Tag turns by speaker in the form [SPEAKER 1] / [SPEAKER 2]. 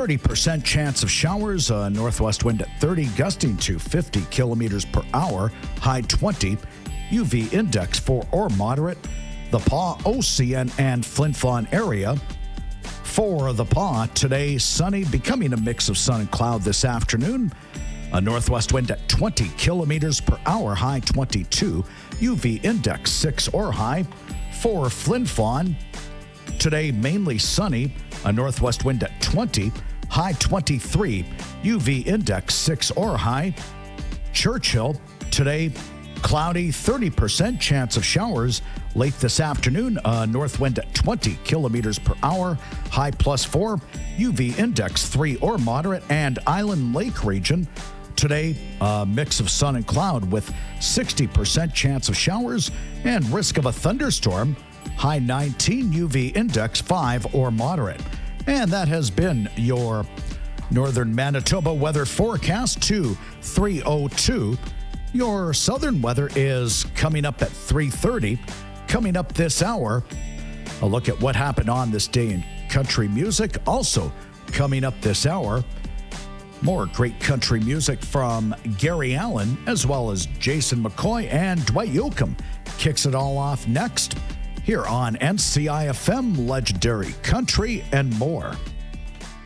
[SPEAKER 1] 30% chance of showers, northwest wind at 30, gusting to 50 kilometers per hour, high 20. UV index 4 or moderate. The Pas, Ocean, and Flin Flon area. For the Pas, today sunny, becoming a mix of sun and cloud this afternoon. A northwest wind at 20 kilometers per hour, high 22. UV index 6 or high. For Flin Flon, today mainly sunny. A northwest wind at 20, high 23. UV index 6 or high. Churchill, today cloudy, 30% chance of showers late this afternoon. North wind at 20 kilometers per hour, high +4. UV index 3 or moderate. And Island Lake region, today a mix of sun and cloud with 60% chance of showers and risk of a thunderstorm. High 19, UV index 5 or moderate. And that has been your northern Manitoba weather forecast to 3:02. Your southern weather is coming up at 3:30. Coming up this hour, a look at what happened on this day in country music. Also coming up this hour, more great country music from Gary Allan, as well as Jason McCoy and Dwight Yoakam. Kicks it all off next here on NCIFM, Legendary Country and more.